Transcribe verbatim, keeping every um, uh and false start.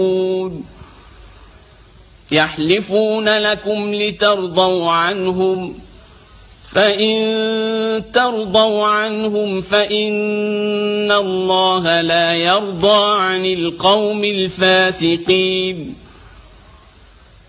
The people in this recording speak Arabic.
يحلفون لكم لترضوا عنهم فإن ترضوا عنهم فإن الله لا يرضى عن القوم الفاسقين